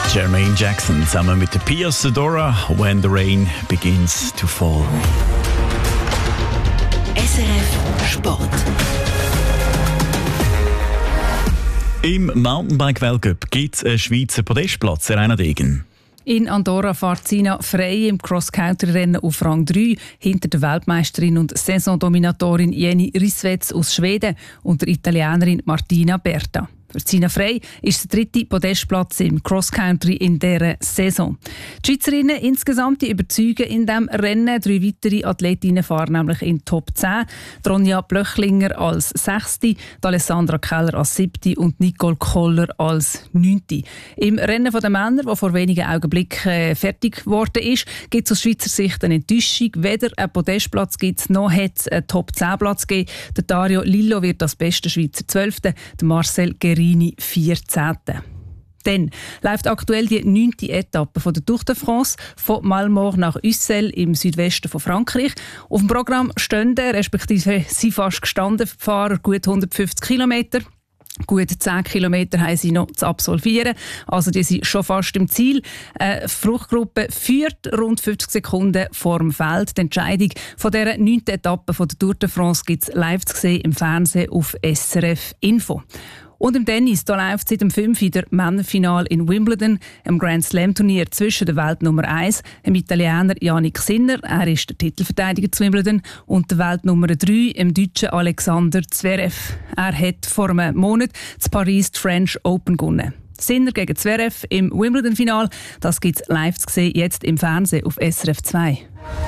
Jermaine Jackson zusammen mit der Pia Sedora, When the Rain Begins to Fall. SRF Sport. Im Mountainbike-Weltcup gibt es einen Schweizer Podestplatz, Rainer Degen. In Andorra fährt Sina Frey im Cross-Country-Rennen auf Rang 3 hinter der Weltmeisterin und Saisondominatorin Jenny Rissveds aus Schweden und der Italienerin Martina Berta. Für Sina Frey ist der 3. Podestplatz im Cross-Country in dieser Saison. Die Schweizerinnen insgesamt überzeugen in diesem Rennen. 3 weitere Athletinnen fahren nämlich in Top 10. Ronja Blöchlinger als 6., Alessandra Keller als 7. und Nicole Koller als 9. Im Rennen der Männer, das vor wenigen Augenblicken fertig geworden ist, gibt es aus Schweizer Sicht eine Enttäuschung. Weder einen Podestplatz gibt es, noch hat es einen Top-10-Platz gegeben. Der Dario Lillo wird als bester Schweizer 12., der Marcel Guerini 14. Dann läuft aktuell die 9. Etappe von der Tour de France von Malmort nach Ussel im Südwesten von Frankreich. Auf dem Programm stehen, respektive sind fast gestanden, Fahrer gut 150 Kilometer. Gut 10 Kilometer haben sie noch zu absolvieren. Also die sind schon fast im Ziel. Eine Fruchtgruppe führt rund 50 Sekunden vor dem Feld. Die Entscheidung von dieser 9. Etappe von der Tour de France gibt es live zu sehen im Fernsehen auf SRF Info. Und im Tennis, da läuft seit dem 5. der Männerfinal in Wimbledon, im Grand Slam Turnier zwischen der Weltnummer 1, dem Italiener Jannik Sinner, er ist der Titelverteidiger zu Wimbledon, und der Weltnummer 3, dem Deutschen Alexander Zverev. Er hat vor einem Monat zu Paris die French Open gewonnen. Sinner gegen Zverev im Wimbledon-Final, das gibt es live zu sehen, jetzt im Fernsehen auf SRF 2.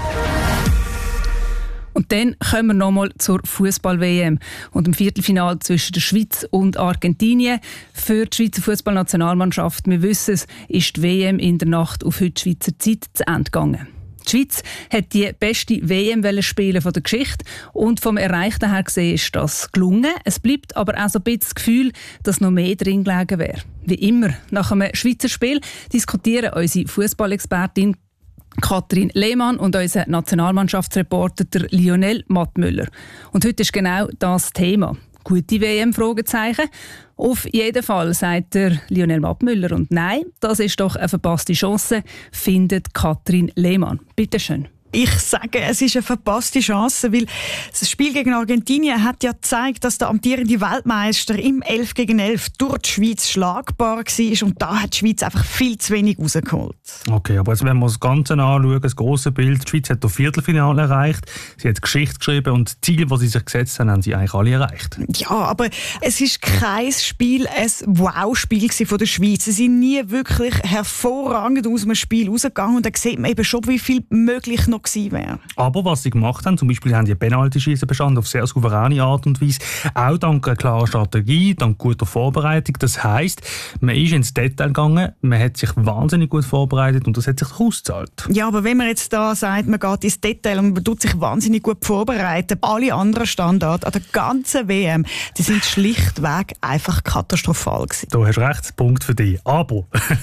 Und dann kommen wir nochmal zur Fußball-WM und dem Viertelfinale zwischen der Schweiz und Argentinien. Für die Schweizer Fußballnationalmannschaft, wir wissen es, ist die WM in der Nacht auf heute Schweizer Zeit zu Ende gegangen. Die Schweiz hat die beste WM spielen von der Geschichte und vom Erreichten her gesehen ist das gelungen. Es bleibt aber auch so ein bisschen das Gefühl, dass noch mehr drin gelegen wäre. Wie immer, nach einem Schweizer Spiel diskutieren unsere Fußballexpertin Katrin Lehmann und unser Nationalmannschaftsreporter der Lionel Mattmüller. Und heute ist genau das Thema. Gute WM? Fragezeichen. Auf jeden Fall, sagt der Lionel Mattmüller. Und nein, das ist doch eine verpasste Chance, findet Katrin Lehmann. Bitte schön. Ich sage, es ist eine verpasste Chance, weil das Spiel gegen Argentinien hat ja gezeigt, dass der amtierende Weltmeister im 11 gegen 11 durch die Schweiz schlagbar war und da hat die Schweiz einfach viel zu wenig rausgeholt. Okay, aber jetzt, wenn wir das Ganze anschauen, das grosse Bild, die Schweiz hat das Viertelfinale erreicht, sie hat Geschichte geschrieben und die Ziele, die sie sich gesetzt haben, haben sie eigentlich alle erreicht. Ja, aber es ist kein Spiel, ein Wow-Spiel von der Schweiz. Sie sind nie wirklich hervorragend aus dem Spiel rausgegangen und da sieht man eben schon, wie viel möglich noch gewesen wäre. Aber was sie gemacht haben, zum Beispiel haben die Penaltyschießen bestanden auf sehr souveräne Art und Weise, auch dank einer klaren Strategie, dank guter Vorbereitung. Das heisst, man ist ins Detail gegangen, man hat sich wahnsinnig gut vorbereitet und das hat sich ausgezahlt. Ja, aber wenn man jetzt da sagt, man geht ins Detail und man tut sich wahnsinnig gut vorbereiten, alle anderen Standards an der ganzen WM, die sind schlichtweg einfach katastrophal gewesen. Du hast recht, Punkt für dich. Aber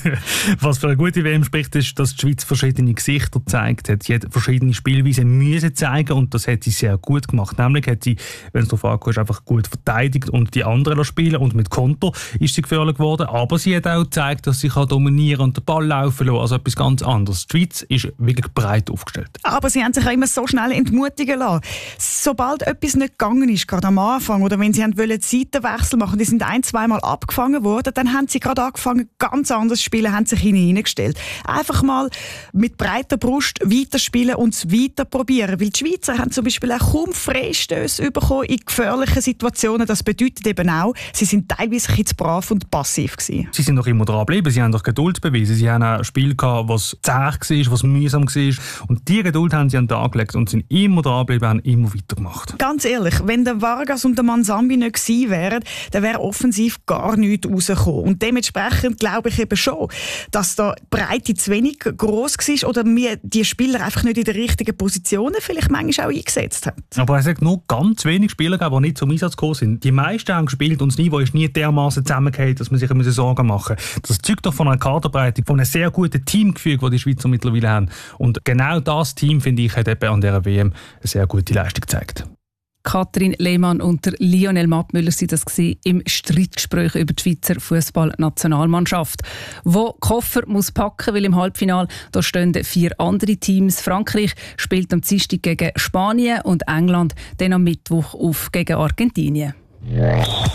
was für eine gute WM spricht, ist, dass die Schweiz verschiedene Gesichter gezeigt hat. Sie hat verschiedene Spielweisen müssen zeigen und das hat sie sehr gut gemacht. Nämlich hat sie, wenn es darauf ankommt, einfach gut verteidigt und die anderen spielen und mit Konter ist sie gefährlich geworden. Aber sie hat auch gezeigt, dass sie dominieren und den Ball laufen lassen, also etwas ganz anderes. Die Schweiz ist wirklich breit aufgestellt. Aber sie haben sich auch immer so schnell entmutigen lassen. Sobald etwas nicht gegangen ist, gerade am Anfang, oder wenn sie wollen Seitenwechsel machen, die sind 1-2 Mal abgefangen worden, dann haben sie gerade angefangen, ganz anders zu spielen, haben sich hineingestellt. Einfach mal mit breiter Brust weiterspielen und es weiter probieren. Weil die Schweizer haben zum Beispiel auch kaum Freistöße bekommen in gefährlichen Situationen. Das bedeutet eben auch, sie sind teilweise ein bisschen brav und passiv gewesen. Sie sind doch immer dran geblieben, sie haben doch Geduld bewiesen. Sie haben ein Spiel gehabt, das zäh war, was mühsam war. Und diese Geduld haben sie an den Tag gelegt und sind immer dran geblieben, haben immer weitergemacht. Ganz ehrlich, wenn der Vargas und der Manzambi nicht gewesen wären, dann wäre offensiv gar nichts rausgekommen. Und dementsprechend glaube ich eben schon, dass da die Breite zu wenig gross war oder wir die Spieler einfach nicht in den richtigen Positionen vielleicht manchmal auch eingesetzt haben. Aber es hat nur ganz wenig Spieler gegeben, die nicht zum Einsatz gekommen sind. Die meisten haben gespielt und das Niveau ist nie dermaßen zusammengefallen, dass man sich Sorgen machen muss. Das zeugt doch von einer Kaderbreite, von einem sehr guten Teamgefüge, das die Schweizer mittlerweile haben. Und genau das Team, finde ich, hat eben an dieser WM eine sehr gute Leistung gezeigt. Katrin Lehmann und Lionel Mattmüller sind das im Streitgespräch über die Schweizer Fußballnationalmannschaft. Wo Koffer muss packen, weil im Halbfinale da stehen 4 andere Teams. Frankreich spielt am Dienstag gegen Spanien und England dann am Mittwoch gegen Argentinien.